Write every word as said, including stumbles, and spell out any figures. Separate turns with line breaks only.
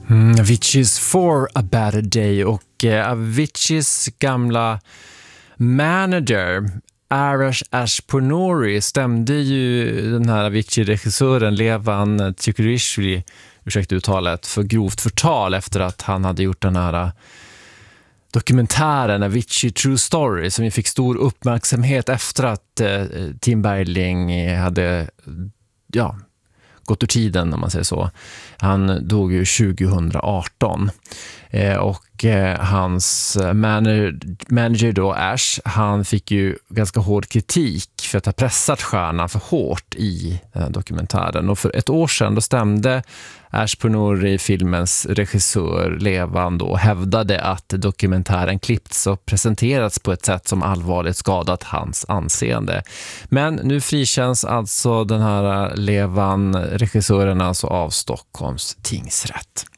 Mm, Avicii's For a Better Day, och eh, Aviciis gamla manager Arash Ashpornouri stämde ju den här Avicii-regissören Levan Tsykurishvili, ursäkta uttalet, för grovt förtal efter att han hade gjort den här dokumentären Avicii True Story, som ju fick stor uppmärksamhet efter att eh, Tim Bergling hade ja, gått ur tiden, om man säger så. Han dog ju tjugohundraarton. Eh, och eh, hans manager, manager då, Ash, han fick ju ganska hård kritik för att ha pressat stjärnan för hårt i den här dokumentären. Och för ett år sedan då stämde Ashpornouri, filmens regissör, Levan då, och hävdade att dokumentären klippts och presenterats på ett sätt som allvarligt skadat hans anseende. Men nu frikänns alltså den här Levan, regissören, alltså av Stockholms tingsrätt.